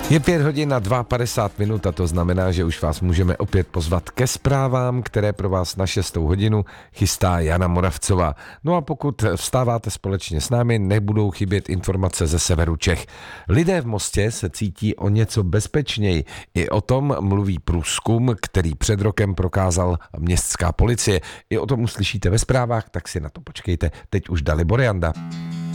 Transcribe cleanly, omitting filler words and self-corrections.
Je 5 hodin a 52 minut a to znamená, že už vás můžeme opět pozvat ke zprávám, které pro vás na 6. hodinu chystá Jana Moravcová. No a pokud vstáváte společně s námi, nebudou chybět informace ze severu Čech. Lidé v Mostě se cítí o něco bezpečněji. I o tom mluví průzkum, který před rokem prokázal městská policie. I o tom uslyšíte ve zprávách, tak si na to počkejte. Teď už Dalibor Janda.